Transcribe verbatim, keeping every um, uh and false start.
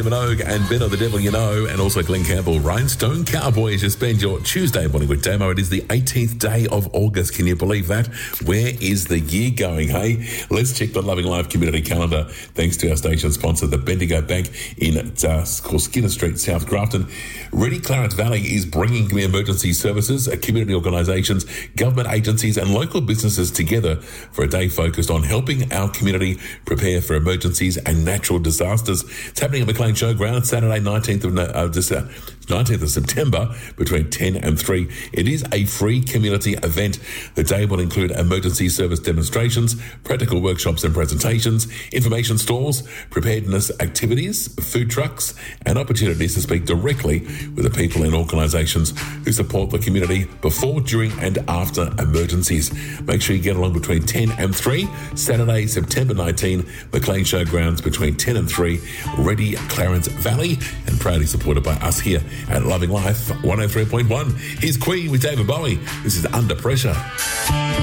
Minogue and Ben of the Devil You Know, and also Glenn Campbell. Rhinestone Cowboy as you spend your Tuesday morning with Damo. It is the eighteenth day of August. Can you believe that? Where is the year going, hey? Let's check the Loving Life community calendar thanks to our station sponsor, the Bendigo Bank in uh, called Skinner Street, South Grafton. Ready Clarence Valley is bringing emergency services, community organisations, government agencies and local businesses together for a day focused on helping our community prepare for emergencies and natural disasters. It's happening at McLean Showground Saturday, nineteenth of, uh, this, uh, nineteenth of September between ten and three. It is a free community event. The day will include emergency service demonstrations, practical workshops and presentations, information stalls, preparedness activities, food trucks, and opportunities to speak directly with the people and organisations who support the community before, during and after emergencies. Make sure you get along between ten and three. Saturday, September nineteenth, McLean Showgrounds between ten and three. Ready Clarence Valley, and proudly supported by us here at Loving Life one oh three point one. Here's Queen with David Bowie. This is Under Pressure.